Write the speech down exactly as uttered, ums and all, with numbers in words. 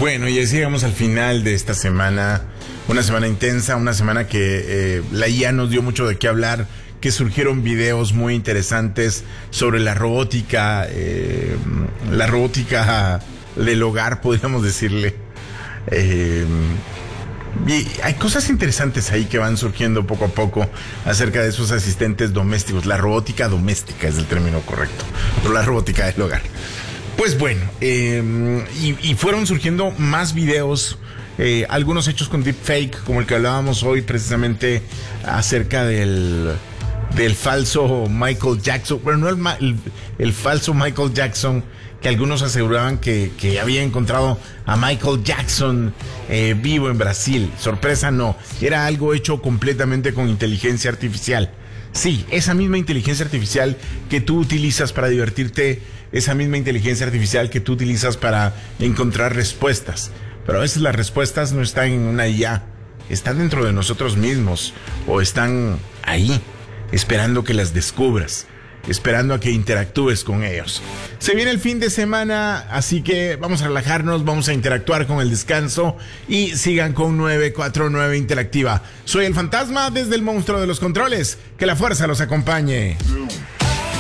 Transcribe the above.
Bueno, y así llegamos al final de esta semana, una semana intensa, una semana que eh, la I A nos dio mucho de qué hablar, que surgieron videos muy interesantes sobre la robótica, eh, la robótica del hogar, podríamos decirle. Eh, y hay cosas interesantes ahí que van surgiendo poco a poco acerca de esos asistentes domésticos. La robótica doméstica es el término correcto, pero la robótica del hogar. Pues bueno, eh, y, y fueron surgiendo más videos, eh, algunos hechos con deepfake, como el que hablábamos hoy precisamente acerca del, del falso Michael Jackson. Bueno, no el, el, el falso Michael Jackson, que algunos aseguraban que, que había encontrado a Michael Jackson eh, vivo en Brasil. Sorpresa, no. Era algo hecho completamente con inteligencia artificial. Sí, esa misma inteligencia artificial que tú utilizas para divertirte, esa misma inteligencia artificial que tú utilizas para encontrar respuestas. Pero a veces las respuestas no están en una I A, están dentro de nosotros mismos o están ahí, esperando que las descubras, esperando a que interactúes con ellos. Se viene el fin de semana, así que vamos a relajarnos, vamos a interactuar con el descanso y sigan con nueve cuatro nueve Interactiva. Soy el Fantasma desde el Monstruo de los Controles. Que la fuerza los acompañe.